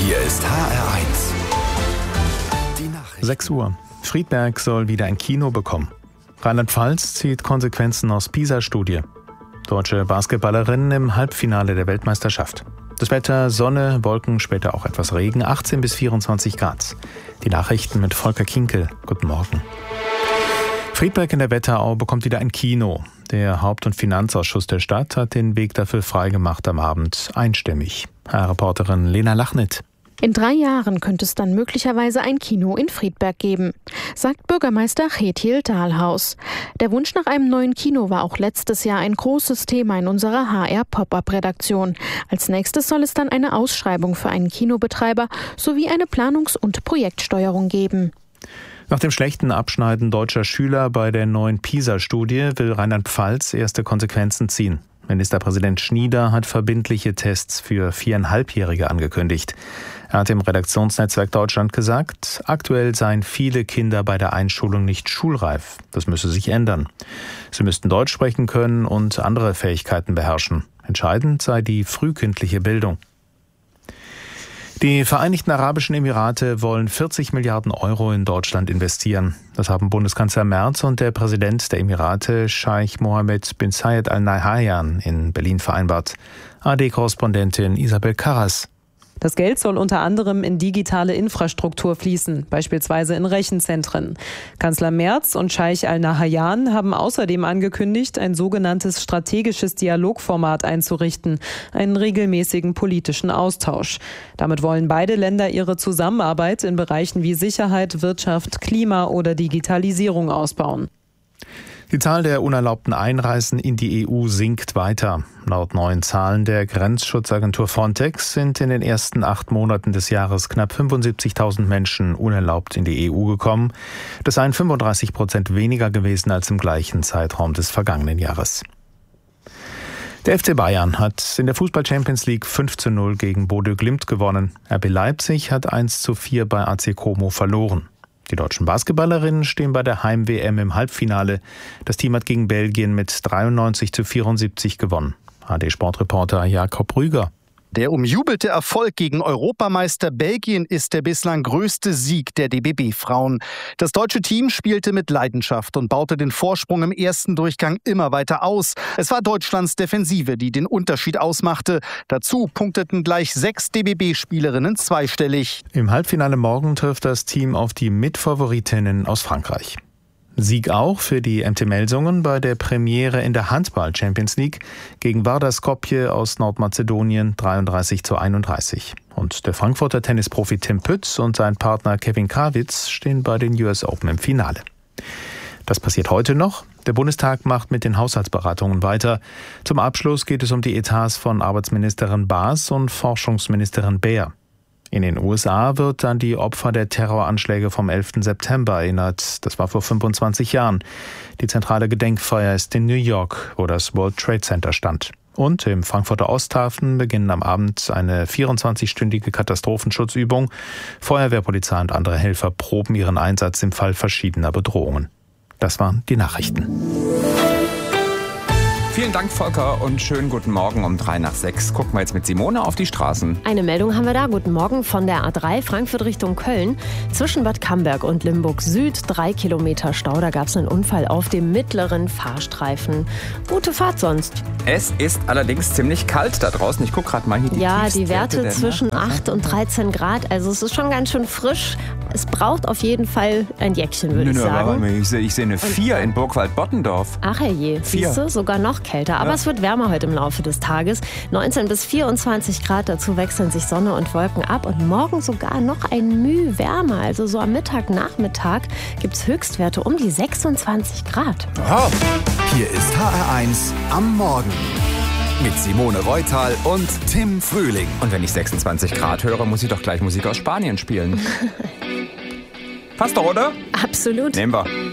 Hier ist HR1. Die Nachrichten. 6 Uhr. Friedberg soll wieder ein Kino bekommen. Rheinland-Pfalz zieht Konsequenzen aus PISA-Studie. Deutsche Basketballerinnen im Halbfinale der Weltmeisterschaft. Das Wetter, Sonne, Wolken, später auch etwas Regen, 18 bis 24 Grad. Die Nachrichten mit Volker Kinkel. Guten Morgen. Friedberg in der Wetterau bekommt wieder ein Kino. Der Haupt- und Finanzausschuss der Stadt hat den Weg dafür freigemacht am Abend, einstimmig. HR-Reporterin Lena Lachnit. In 3 Jahren könnte es dann möglicherweise ein Kino in Friedberg geben, sagt Bürgermeister Kjetil Dahlhaus. Der Wunsch nach einem neuen Kino war auch letztes Jahr ein großes Thema in unserer HR-Pop-Up-Redaktion. Als nächstes soll es dann eine Ausschreibung für einen Kinobetreiber sowie eine Planungs- und Projektsteuerung geben. Nach dem schlechten Abschneiden deutscher Schüler bei der neuen PISA-Studie will Rheinland-Pfalz erste Konsequenzen ziehen. Ministerpräsident Schnieder hat verbindliche Tests für 4,5-Jährige angekündigt. Er hat im Redaktionsnetzwerk Deutschland gesagt, aktuell seien viele Kinder bei der Einschulung nicht schulreif. Das müsse sich ändern. Sie müssten Deutsch sprechen können und andere Fähigkeiten beherrschen. Entscheidend sei die frühkindliche Bildung. Die Vereinigten Arabischen Emirate wollen 40 Milliarden Euro in Deutschland investieren. Das haben Bundeskanzler Merz und der Präsident der Emirate, Scheich Mohammed bin Zayed Al Nahyan, in Berlin vereinbart. ARD-Korrespondentin Isabel Karras. Das Geld soll unter anderem in digitale Infrastruktur fließen, beispielsweise in Rechenzentren. Kanzler Merz und Scheich Al Nahyan haben außerdem angekündigt, ein sogenanntes strategisches Dialogformat einzurichten, einen regelmäßigen politischen Austausch. Damit wollen beide Länder ihre Zusammenarbeit in Bereichen wie Sicherheit, Wirtschaft, Klima oder Digitalisierung ausbauen. Die Zahl der unerlaubten Einreisen in die EU sinkt weiter. Laut neuen Zahlen der Grenzschutzagentur Frontex sind in den ersten 8 Monaten des Jahres knapp 75.000 Menschen unerlaubt in die EU gekommen. Das seien 35% weniger gewesen als im gleichen Zeitraum des vergangenen Jahres. Der FC Bayern hat in der Fußball-Champions League 5:0 gegen Bodø Glimt gewonnen. RB Leipzig hat 1:4 bei AC Como verloren. Die deutschen Basketballerinnen stehen bei der Heim-WM im Halbfinale. Das Team hat gegen Belgien mit 93:74 gewonnen. ARD-Sportreporter Jakob Rüger. Der umjubelte Erfolg gegen Europameister Belgien ist der bislang größte Sieg der DBB-Frauen. Das deutsche Team spielte mit Leidenschaft und baute den Vorsprung im ersten Durchgang immer weiter aus. Es war Deutschlands Defensive, die den Unterschied ausmachte. Dazu punkteten gleich 6 DBB-Spielerinnen zweistellig. Im Halbfinale morgen trifft das Team auf die Mitfavoritinnen aus Frankreich. Sieg auch für die MT Melsungen bei der Premiere in der Handball-Champions League gegen Vardar Skopje aus Nordmazedonien 33:31. Und der Frankfurter Tennisprofi Tim Pütz und sein Partner Kevin Krawitz stehen bei den US Open im Finale. Das passiert heute noch. Der Bundestag macht mit den Haushaltsberatungen weiter. Zum Abschluss geht es um die Etats von Arbeitsministerin Baas und Forschungsministerin Baer. In den USA wird an die Opfer der Terroranschläge vom 11. September erinnert. Das war vor 25 Jahren. Die zentrale Gedenkfeier ist in New York, wo das World Trade Center stand. Und im Frankfurter Osthafen beginnen am Abend eine 24-stündige Katastrophenschutzübung. Feuerwehr, Polizei und andere Helfer proben ihren Einsatz im Fall verschiedener Bedrohungen. Das waren die Nachrichten. Vielen Dank, Volker, und schönen guten Morgen um 5:03. Gucken wir jetzt mit Simone auf die Straßen. Eine Meldung haben wir da. Guten Morgen von der A3 Frankfurt Richtung Köln. Zwischen Bad Camberg und Limburg Süd 3 Kilometer Stau. Da gab es einen Unfall auf dem mittleren Fahrstreifen. Gute Fahrt sonst. Es ist allerdings ziemlich kalt da draußen. Ich gucke gerade mal hier die Werte zwischen 8 und 13 Grad. Also es ist schon ganz schön frisch. Es braucht auf jeden Fall ein Jäckchen, würde ich sagen. Aber ich sehe eine 4 in Burgwald-Bottendorf. Ach herrje, siehst du, sogar noch kälter. Aber es wird wärmer heute im Laufe des Tages. 19 bis 24 Grad, dazu wechseln sich Sonne und Wolken ab. Und morgen sogar noch ein Müh wärmer. Also so am Mittag, Nachmittag gibt es Höchstwerte um die 26 Grad. Aha. Hier ist HR1 am Morgen. Mit Simone Reutal und Tim Frühling. Und wenn ich 26 Grad höre, muss ich doch gleich Musik aus Spanien spielen. Passt doch, oder? Absolut. Nehmen wir.